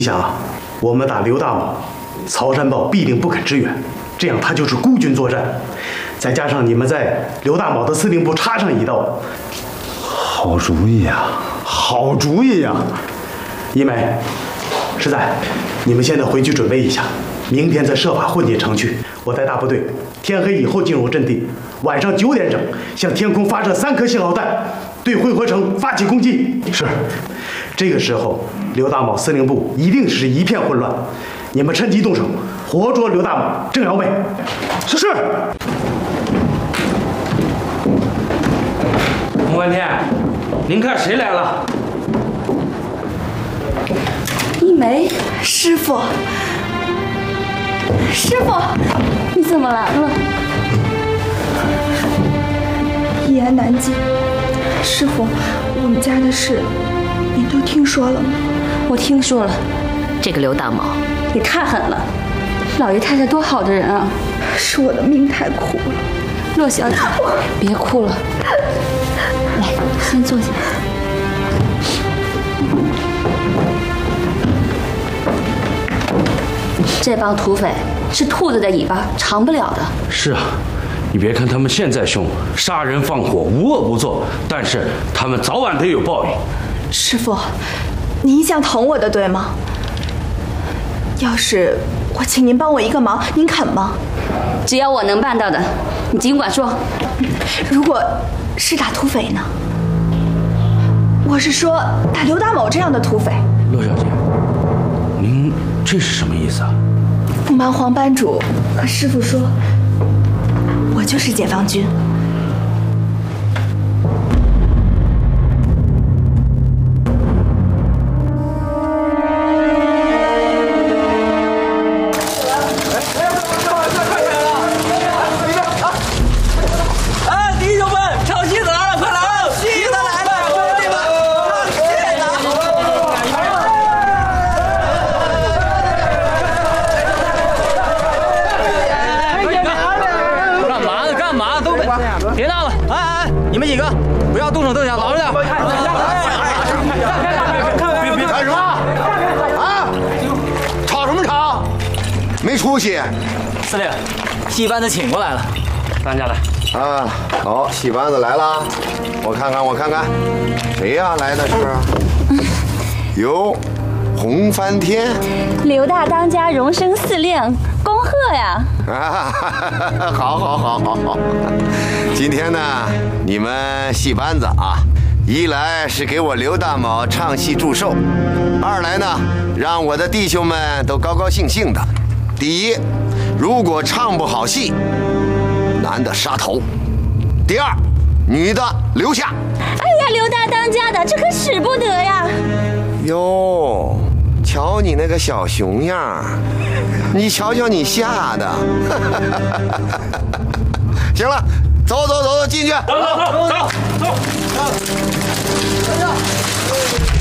想啊，我们打刘大卯，曹山豹必定不肯支援，这样他就是孤军作战。再加上你们在刘大卯的司令部插上一刀， 好主意呀！ 好主意呀！一梅、实在，你们现在回去准备一下，明天再设法混进城去。我带大部队，天黑以后进入阵地，晚上9点整向天空发射3颗信号弹，对会合城发起攻击。是，这个时候刘大卯司令部一定是一片混乱，你们趁机动手，活捉刘大卯、郑瑶妹。是。 洪万天，您看谁来了？ 一梅，师傅，师傅，你怎么来了？ 一言难尽。师傅，我们家的事你都听说了吗？ 我听说了， 这个刘大卯也太狠了。老爷太太多好的人啊！ 是我的命太苦了。 洛小姐，别哭了，来，先坐下。这帮土匪是兔子的尾巴长不了的。 是啊，你别看他们现在凶，杀人放火，无恶不作，但是他们早晚得有报应。 师傅，您一向疼我的，对吗？要是我请您帮我一个忙，您肯吗？ 只要我能办到的，你尽管说。 如果是打土匪呢？我是说打刘大卯这样的土匪。 乐小姐，您这是什么意思啊？ 不瞒黄班主和师傅说，我就是解放军。 别闹了！哎，你们几个不要动手动脚，老实点！ 别干什么？啊！吵什么吵？没出息！ 司令，戏班子请过来了，当家来。 啊，好，戏班子来了，我看看，谁呀？来的是？哟，洪翻天， 刘大当家荣升司令，恭贺呀！ 啊，好。今天呢，你们戏班子啊，一来是给我刘大卯唱戏祝寿，二来呢，让我的弟兄们都高高兴兴的。第一，如果唱不好戏，男的杀头；第二，女的留下。 哎呀，刘大当家的，这可使不得呀！ 哟，瞧你那个小熊样，你瞧瞧你吓的。行了，走，进去。 走。